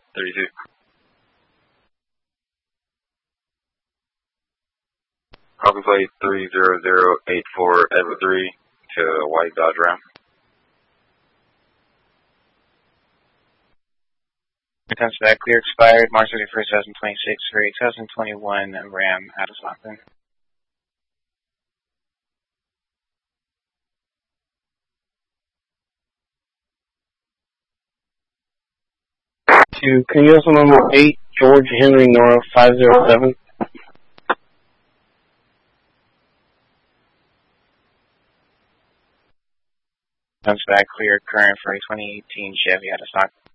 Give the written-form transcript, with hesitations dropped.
32. Copy plate 30084 Edward 3 to White Dodge Ram. Comes back clear, expired March 31st, 2026 for a 2021 Ram out of Stockton. To Canosa number 8, George Henry Nora 507. Comes back clear, current for a 2018 Chevy out of Stockton.